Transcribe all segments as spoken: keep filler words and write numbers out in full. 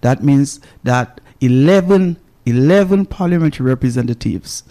That means that eleven, eleven parliamentary representatives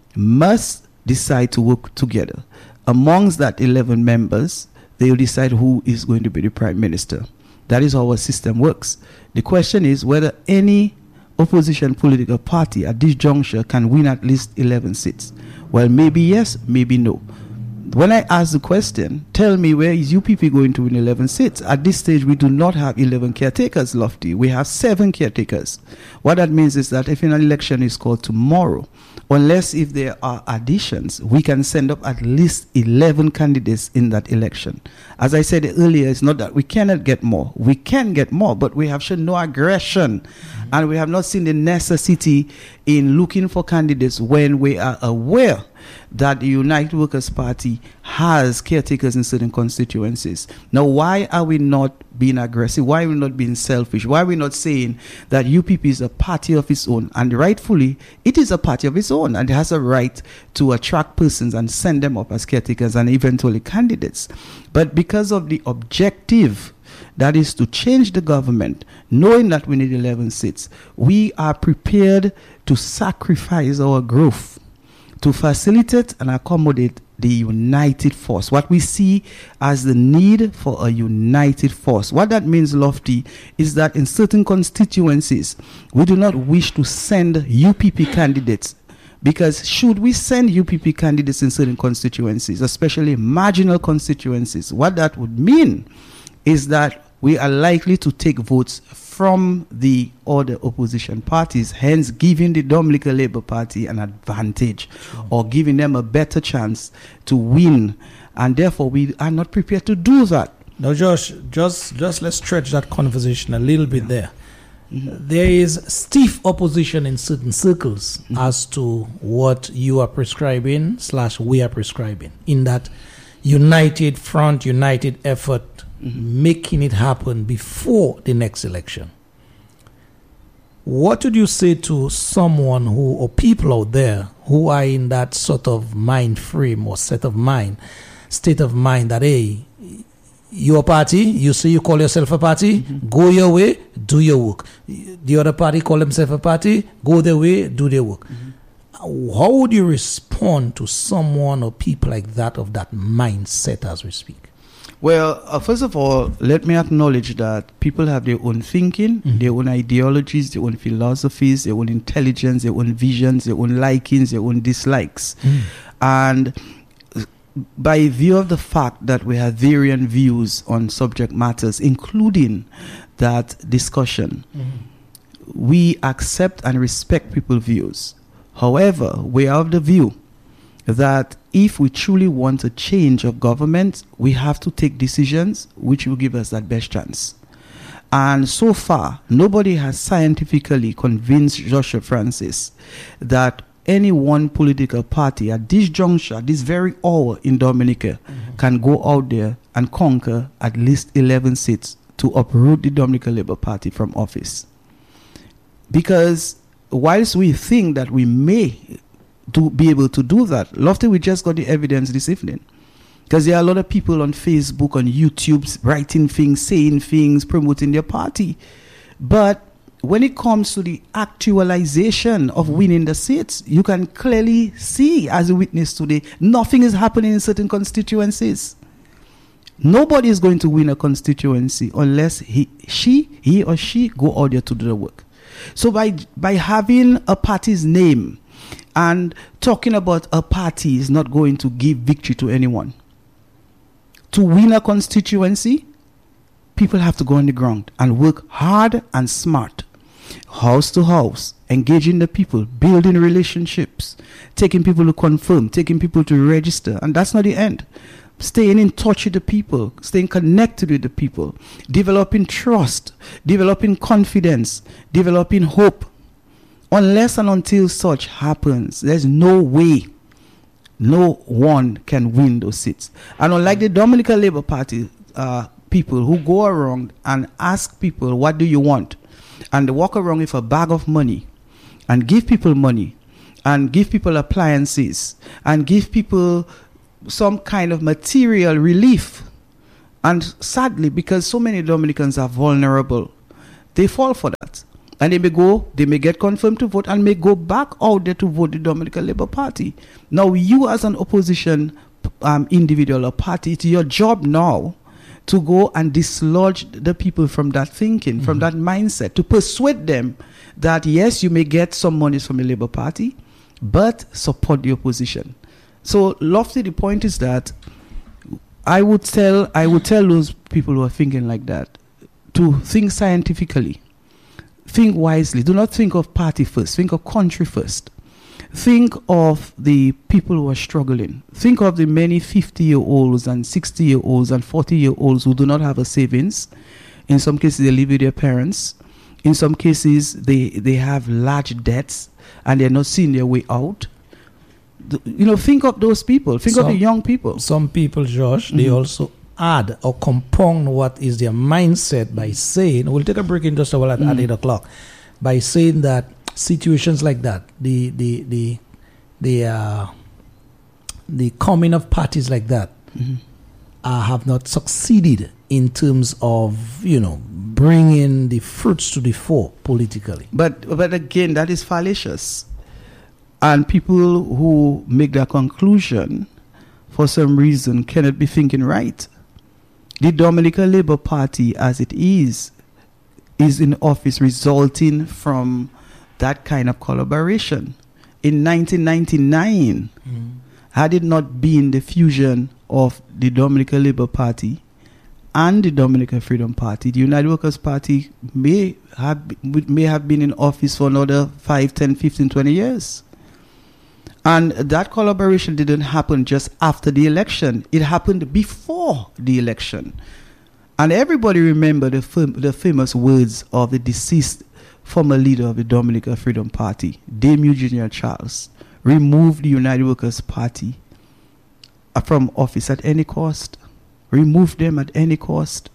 must decide to work together. Amongst that eleven members, they will decide who is going to be the prime minister. That is how our system works. The question is whether any opposition political party at this juncture can win at least eleven seats. Well, maybe yes, maybe no. When I ask the question, tell me where is U P P going to win eleven seats? At this stage, we do not have eleven caretakers, Lofty. We have seven caretakers. What that means is that if an election is called tomorrow, unless if there are additions, we can send up at least eleven candidates in that election. As I said earlier, it's not that we cannot get more. We can get more, but we have shown no aggression. Mm-hmm. And we have not seen the necessity in looking for candidates when we are aware that the United Workers' Party has caretakers in certain constituencies. Now, why are we not being aggressive? Why are we not being selfish? Why are we not saying that U P P is a party of its own? And rightfully, it is a party of its own, and it has a right to attract persons and send them up as caretakers and eventually candidates. But because of the objective, that is to change the government, knowing that we need eleven seats, we are prepared to sacrifice our growth to facilitate and accommodate the united force. What we see as the need for a united force. What that means, Lofty, is that in certain constituencies, we do not wish to send U P P candidates. Because should we send U P P candidates in certain constituencies, especially marginal constituencies, what that would mean is that we are likely to take votes from the other opposition parties, hence giving the Dominica Labour Party an advantage, sure, or giving them a better chance to win. And therefore, we are not prepared to do that. Now, Josh, just, just let's stretch that conversation a little bit there. Mm-hmm. There is stiff opposition in certain circles mm-hmm. as to what you are prescribing slash we are prescribing, in that united front, united effort, mm-hmm. making it happen before the next election. What would you say to someone who, or people out there who are in that sort of mind frame or set of mind, state of mind that, hey, your party, you say you call yourself a party, mm-hmm. go your way, do your work. The other party call themselves a party, go their way, do their work. Mm-hmm. How would you respond to someone or people like that, of that mindset as we speak? Well, uh, first of all, let me acknowledge that people have their own thinking, mm-hmm. their own ideologies, their own philosophies, their own intelligence, their own visions, their own likings, their own dislikes. Mm. And by view of the fact that we have varying views on subject matters, including that discussion, mm-hmm. we accept and respect people's views. However, we are of the view that if we truly want a change of government, we have to take decisions which will give us that best chance. And so far, nobody has scientifically convinced Joshua Francis that any one political party at this juncture, at this very hour in Dominica, mm-hmm. can go out there and conquer at least eleven seats to uproot the Dominica Labour Party from office. Because whilst we think that we may to be able to do that, Lofty, we just got the evidence this evening. Because there are a lot of people on Facebook, on YouTube, writing things, saying things, promoting their party. But when it comes to the actualization of winning the seats, you can clearly see, as a witness today, nothing is happening in certain constituencies. Nobody is going to win a constituency unless he, she, he or she go out there to do the work. So by by having a party's name and talking about a party is not going to give victory to anyone. To win a constituency, people have to go on the ground and work hard and smart. House to house, engaging the people, building relationships, taking people to confirm, taking people to register. And that's not the end. Staying in touch with the people, staying connected with the people, developing trust, developing confidence, developing hope. Unless and until such happens, there's no way no one can win those seats. And unlike the Dominica Labour Party uh, people who go around and ask people, what do you want? And they walk around with a bag of money and give people money and give people appliances and give people some kind of material relief. And sadly, because so many Dominicans are vulnerable they fall for that. And they may go, they may get confirmed to vote and may go back out there to vote the Dominican Labour Party. Now, you as an opposition um, individual or party, it's your job now to go and dislodge the people from that thinking, mm-hmm. from that mindset, to persuade them that, yes, you may get some monies from the Labour Party, but support the opposition. So, Lofty, the point is that I would tell, I would tell those people who are thinking like that to think scientifically. Think wisely. Do not think of party first. Think of country first. Think of the people who are struggling. Think of the many fifty-year-olds and sixty-year-olds and forty-year-olds who do not have a savings. In some cases, they live with their parents. In some cases, they, they have large debts and they're not seeing their way out. The, you know, think of those people. Think some, of the young people. Some people, Josh, mm-hmm. they also add or compound what is their mindset by saying, we'll take a break in just a while at, mm. at eight o'clock, by saying that situations like that, the the the the uh, the coming of parties like that mm-hmm. uh, have not succeeded in terms of, you know, bringing the fruits to the fore politically. But but again, that is fallacious, and people who make that conclusion for some reason cannot be thinking right. The Dominican Labour Party, as it is, is in office resulting from that kind of collaboration. In nineteen ninety-nine, mm. had it not been the fusion of the Dominican Labour Party and the Dominican Freedom Party, the United Workers' Party may have, may have been in office for another five, ten, fifteen, twenty years. And that collaboration didn't happen just after the election. It happened before the election. And everybody remember the, fam- the famous words of the deceased former leader of the Dominican Freedom Party, Dame Eugenia Charles: remove the United Workers' Party from office at any cost. Remove them at any cost.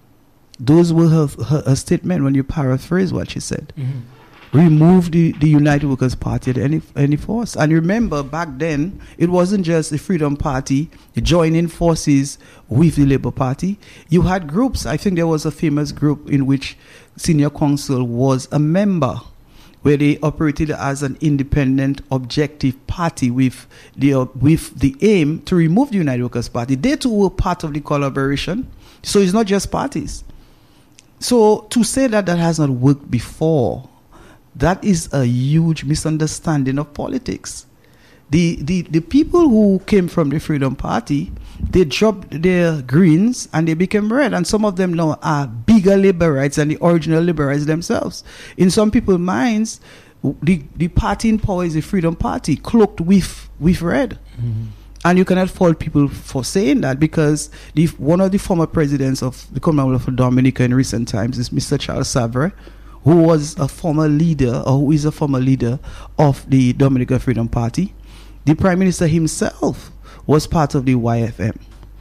Those were her, her, her statement when you paraphrase what she said. Mm-hmm. Remove the, the United Workers' Party at any any force. And remember, back then, it wasn't just the Freedom Party joining forces with the Labour Party. You had groups. I think there was a famous group in which Senior Counsel was a member, where they operated as an independent, objective party with the uh, with the aim to remove the United Workers' Party. They too were part of the collaboration. So it's not just parties. So to say that that has not worked before, that is a huge misunderstanding of politics. The, the the people who came from the Freedom Party, they dropped their greens and they became red. And some of them now are bigger laborites than the original laborites themselves. In some people's minds, the, the party in power is the Freedom Party, cloaked with, with red. Mm-hmm. And you cannot fault people for saying that, because the, one of the former presidents of the Commonwealth of Dominica in recent times is Mister Charles Savre, who was a former leader, or who is a former leader of the Dominican Freedom Party. The Prime Minister himself was part of the Y F M.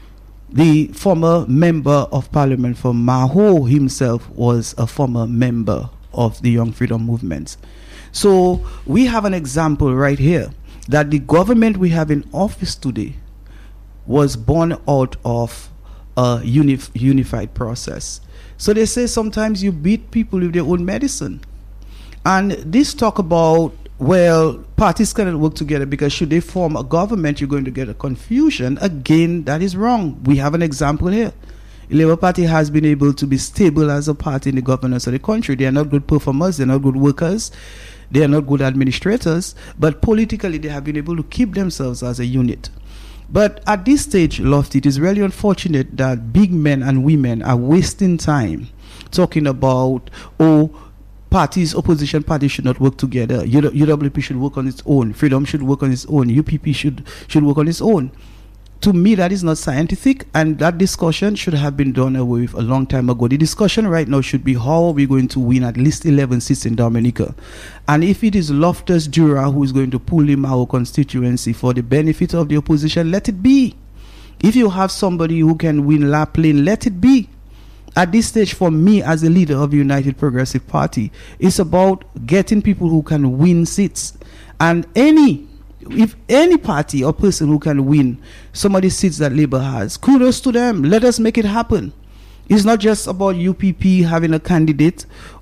The former member of Parliament for Maho himself was a former member of the Young Freedom Movement. So we have an example right here that the government we have in office today was born out of a unif- unified process. So they say sometimes you beat people with their own medicine. And this talk about, well, parties cannot work together because should they form a government, you're going to get a confusion. Again, that is wrong. We have an example here. The Labour Party has been able to be stable as a party in the governance of the country. They are not good performers. They are not good workers. They are not good administrators. But politically, they have been able to keep themselves as a unit. But at this stage, Lofty, it is really unfortunate that big men and women are wasting time talking about, oh, parties, opposition parties should not work together. U W P should work on its own. Freedom should work on its own. U P P should, should work on its own. To me, that is not scientific, and that discussion should have been done away with a long time ago. The discussion right now should be, how are we going to win at least eleven seats in Dominica? And if it is Loftus Jura who is going to pull in our constituency for the benefit of the opposition, let it be. If you have somebody who can win La Plaine, let it be. At this stage, for me, as a leader of the United Progressive Party, it's about getting people who can win seats. And any If any party or person who can win some of the seats that Labour has, kudos to them. Let us make it happen. It's not just about U P P having a candidate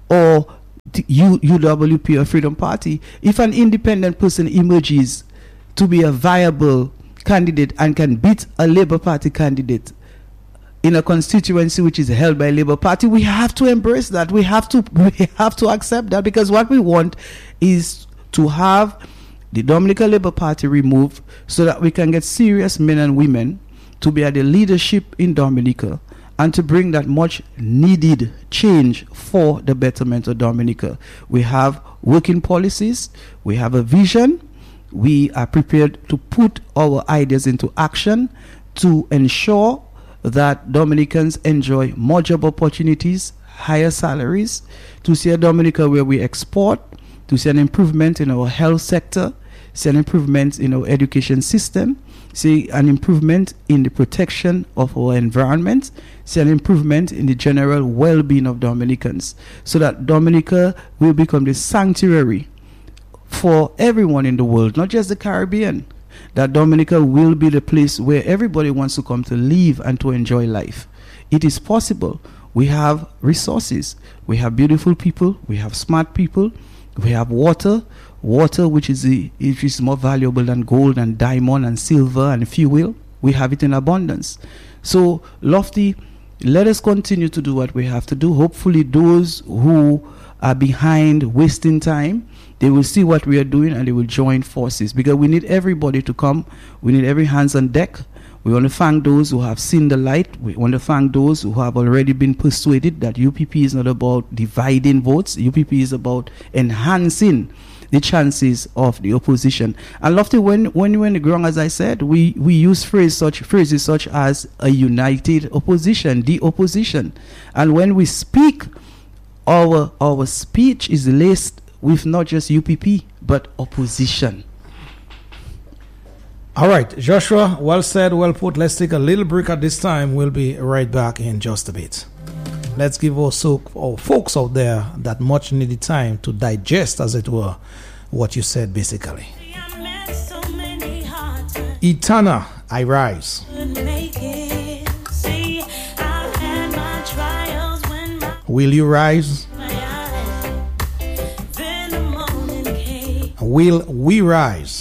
or the U, U W P or Freedom Party, if an independent person emerges to be a viable candidate and can beat a Labour Party candidate in a constituency which is held by Labour Party, we have to embrace that. We have to we have to accept that, because what we want is to have the Dominica Labour Party removed so that we can get serious men and women to be at the leadership in Dominica and to bring that much needed change for the betterment of Dominica. We have working policies, we have a vision, we are prepared to put our ideas into action to ensure that Dominicans enjoy more job opportunities, higher salaries, to see a Dominica where we export, to see an improvement in our health sector, see an improvement in our education system, see an improvement in the protection of our environment, see an improvement in the general well-being of Dominicans, so that Dominica will become the sanctuary for everyone in the world, not just the Caribbean. That Dominica will be the place where everybody wants to come to live and to enjoy life. It is possible. We have resources. We have beautiful people. We have smart people. We have water. Water, which is the, which is more valuable than gold and diamond and silver and fuel. We have it in abundance. So, Lofty, let us continue to do what we have to do. Hopefully, those who are behind wasting time, they will see what we are doing and they will join forces, because we need everybody to come. We need every hands on deck. We want to thank those who have seen the light. We want to thank those who have already been persuaded that U P P is not about dividing votes. U P P is about enhancing the chances of the opposition. And Lofty, when when you're in the ground, as I said, we, we use phrase such phrases such as a united opposition, the opposition. And when we speak, our our speech is laced with not just U P P, but opposition. All right, Joshua, well said, well put. Let's take a little break at this time. We'll be right back in just a bit. Let's give our, so, our folks out there that much needed time to digest, as it were, what you said basically. Etana, I rise. Will you rise? Will we rise?